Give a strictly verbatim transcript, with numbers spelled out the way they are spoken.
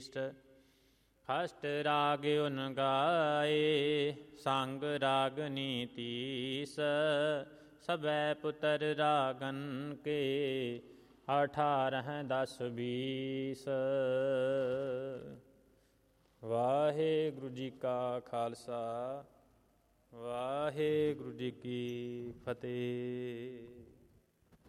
ਈਸ਼ਟ। ਖਸ਼ਟ ਰਾਗ ਉਨ ਗਾਏ ਸੰਗ ਰਾਗਨੀ ਤੀਸ। ਸਭੈ ਪੁੱਤਰ ਰਾਗਨ ਕੇ ਅਠਾਰਹ ਦਸ ਬੀਸ। ਵਾਹਿਗੁਰੂ ਜੀ ਕਾ ਖਾਲਸਾ ਵਾਹਿਗੁਰੂ ਜੀ ਕੀ ਫਤਿਹ।